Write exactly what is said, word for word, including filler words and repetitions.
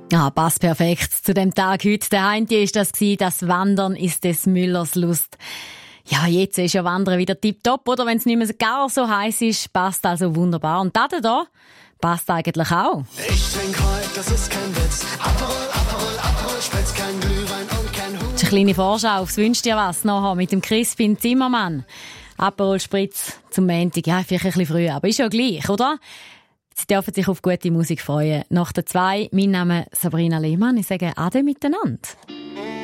Ja, passt perfekt zu dem Tag heute. Der eine ist das gewesen, das Wandern ist des Müllers Lust. Ja, jetzt ist ja Wandern wieder tipptopp, oder? Wenn es nicht mehr gar so heiß ist, passt also wunderbar. Und das hier passt eigentlich auch. Ich trink heute, das ist kein Witz. Aperol, Aperol, Aperol, Spritz, kein Glühwein und kein Hut. Das ist eine kleine Vorschau aufs «Wünsch dir was» nachher mit dem Crispin Zimmermann. Aperol Spritz zum Montag. Ja, vielleicht ein bisschen früh, aber ist ja gleich, oder? Sie dürfen sich auf gute Musik freuen. Nach der zwei, mein Name ist Sabrina Lehmann. Ich sage Ade miteinander.